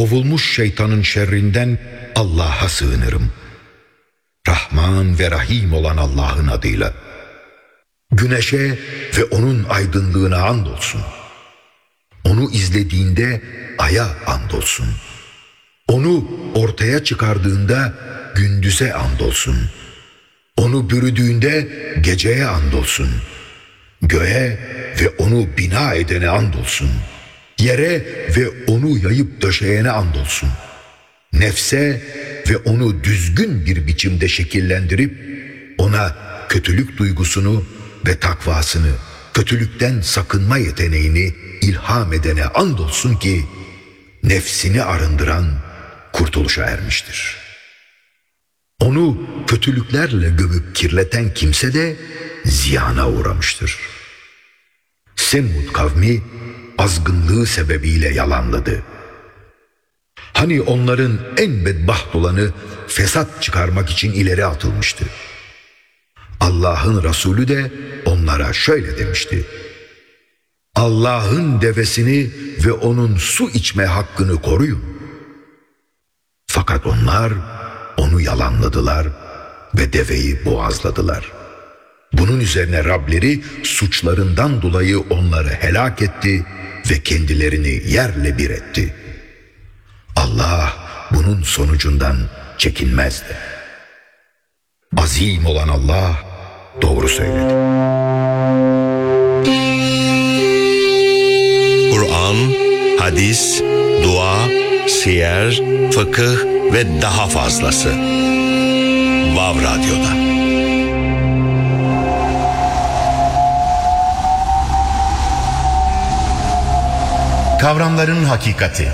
kovulmuş şeytanın şerrinden Allah'a sığınırım. Rahman ve Rahim olan Allah'ın adıyla. Güneşe ve onun aydınlığına andolsun. Onu izlediğinde aya andolsun. Onu ortaya çıkardığında gündüze andolsun. Onu bürüdüğünde geceye andolsun. Göğe ve onu bina edene andolsun. Yere ve onu yayıp döşeyene andolsun. Nefse ve onu düzgün bir biçimde şekillendirip ona kötülük duygusunu ve takvasını, kötülükten sakınma yeteneğini ilham edene andolsun ki nefsini arındıran kurtuluşa ermiştir. Onu kötülüklerle gömüp kirleten kimse de ziyana uğramıştır. Semud kavmi azgınlığı sebebiyle yalanladı. Hani onların en bedbaht olanı fesat çıkarmak için ileri atılmıştı. Allah'ın Resulü de onlara şöyle demişti: Allah'ın devesini ve onun su içme hakkını koruyun. Fakat onlar onu yalanladılar ve deveyi boğazladılar. Bunun üzerine Rableri suçlarından dolayı onları helak etti ve kendilerini yerle bir etti. Allah bunun sonucundan çekinmezdi. Azim olan Allah doğru söyledi. Kur'an, hadis, dua, siyer, fıkıh ve daha fazlası. Vav Radyo'da. Kavramların hakikati.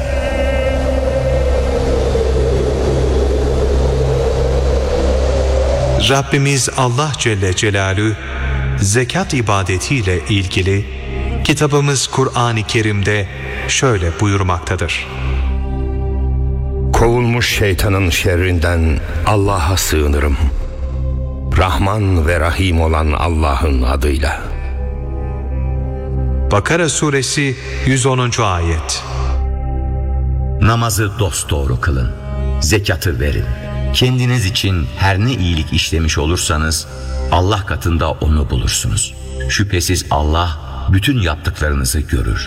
Rabbimiz Allah Celle Celaluhu zekat ibadetiyle ilgili kitabımız Kur'an-ı Kerim'de şöyle buyurmaktadır. Kovulmuş şeytanın şerrinden Allah'a sığınırım. Rahman ve Rahim olan Allah'ın adıyla. Bakara suresi 110. ayet. Namazı dosdoğru kılın, zekatı verin. Kendiniz için her ne iyilik işlemiş olursanız Allah katında onu bulursunuz. Şüphesiz Allah bütün yaptıklarınızı görür.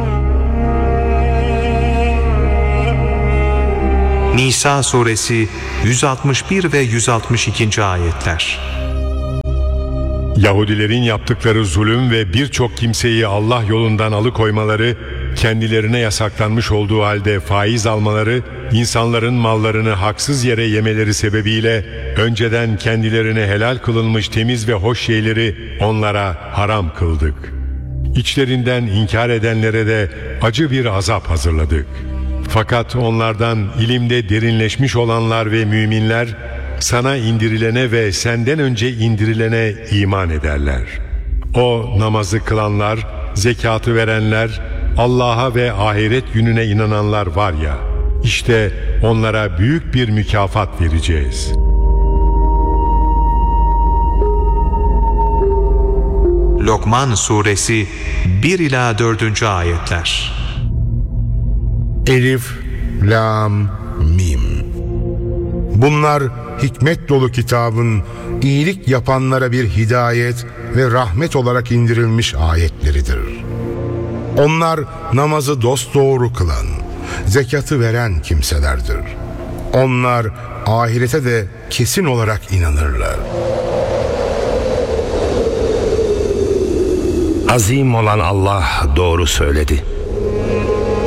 Nisa suresi 161 ve 162. ayetler. Yahudilerin yaptıkları zulüm ve birçok kimseyi Allah yolundan alıkoymaları, kendilerine yasaklanmış olduğu halde faiz almaları, insanların mallarını haksız yere yemeleri sebebiyle önceden kendilerine helal kılınmış temiz ve hoş şeyleri onlara haram kıldık. İçlerinden inkar edenlere de acı bir azap hazırladık. Fakat onlardan ilimde derinleşmiş olanlar ve müminler sana indirilene ve senden önce indirilene iman ederler. O namazı kılanlar, zekatı verenler, Allah'a ve ahiret gününe inananlar var ya, işte onlara büyük bir mükafat vereceğiz. Lokman suresi 1 ila 4. ayetler. Elif, Lam, Mim. Bunlar hikmet dolu kitabın iyilik yapanlara bir hidayet ve rahmet olarak indirilmiş ayetleridir. Onlar namazı dosdoğru kılan, zekatı veren kimselerdir. Onlar ahirete de kesin olarak inanırlar. Azim olan Allah doğru söyledi.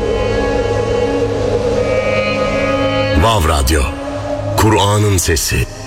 Vav Radyo, Kur'an'ın sesi.